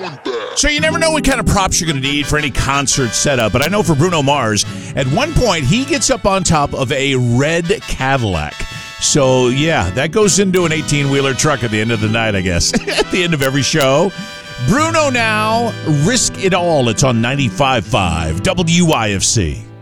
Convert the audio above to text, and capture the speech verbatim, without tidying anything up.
So you never know what kind of props you're going to need for any concert setup, but I know for Bruno Mars, at one point he gets up on top of a red Cadillac. So yeah, that goes into an eighteen-wheeler truck at the end of the night, I guess, at the end of every show. Bruno now, Risk It All. It's on ninety-five point five W I F C.